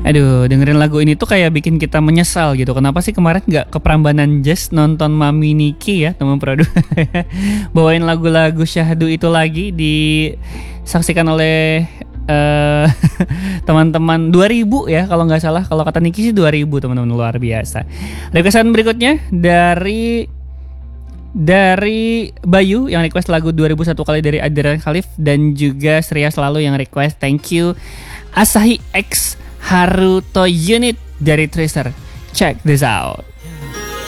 Aduh, dengerin lagu ini tuh kayak bikin kita menyesal gitu. Kenapa sih kemarin nggak ke Prambanan Jazz nonton Mami Niki ya, teman produ. Bawain lagu-lagu syahdu itu lagi disaksikan oleh teman-teman 2000 ya kalau nggak salah. Kalau kata Niki sih 2000 teman-teman, luar biasa. Requestan berikutnya dari Bayu yang request lagu 2001 kali dari Adrian Khalif, dan juga Sria Selalu yang request thank you Asahi X Haruto Unit dari Tracer. Check this out.